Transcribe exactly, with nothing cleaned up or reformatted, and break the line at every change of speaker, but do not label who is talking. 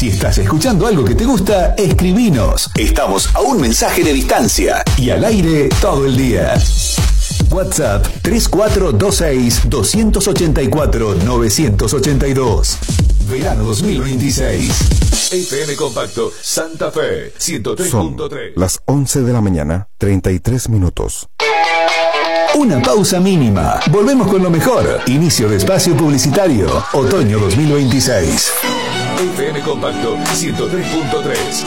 Si estás escuchando algo que te gusta, escribinos. Estamos a un mensaje de distancia y al aire todo el día. WhatsApp tres cuatro dos seis, dos ocho cuatro, nueve ocho dos. Verano dos mil veintiséis. F M Compacto Santa Fe ciento tres punto tres.
Son las once de la mañana, treinta y tres minutos.
Una pausa mínima. Volvemos con lo mejor. Inicio de espacio publicitario. Otoño dos mil veintiséis. F M Compacto ciento tres punto tres.